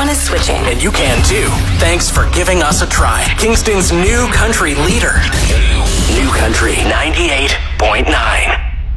is switching. And you can too. Thanks for giving us a try. Kingston's new country leader. New Country 98.9.